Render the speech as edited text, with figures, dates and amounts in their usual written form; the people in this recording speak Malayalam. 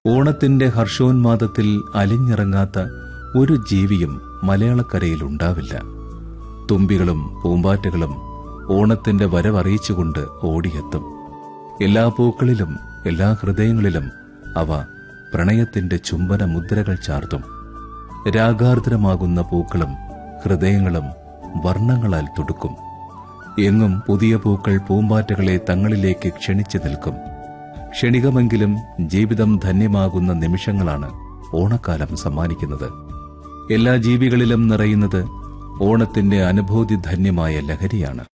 ഓണത്തിന്റെ ഹർഷോന്മാദത്തിൽ അലിഞ്ഞിറങ്ങാത്ത ഒരു ജീവിയും മലയാളക്കരയിലുണ്ടാവില്ല. തുമ്പികളും പൂമ്പാറ്റകളും ഓണത്തിന്റെ വരവറിയിച്ചുകൊണ്ട് ഓടിയെത്തും. എല്ലാ പൂക്കളിലും എല്ലാ ഹൃദയങ്ങളിലും അവ പ്രണയത്തിന്റെ ചുംബന മുദ്രകൾ ചാർത്തും. രാഗാർദ്രമാകുന്ന പൂക്കളും ഹൃദയങ്ങളും വർണ്ണങ്ങളാൽ തുടുക്കും. എങ്ങും പുതിയ പൂക്കൾ പൂമ്പാറ്റകളെ തങ്ങളിലേക്ക് ക്ഷണിച്ചു നിൽക്കും. ക്ഷണികമെങ്കിലും ജീവിതം ധന്യമാകുന്ന നിമിഷങ്ങളാണ് ഓണക്കാലം സമ്മാനിക്കുന്നത്. എല്ലാ ജീവികളിലും നിറയുന്നത് ഓണത്തിന്റെ അനുഭൂതിധന്യമായ ലഹരിയാണ്.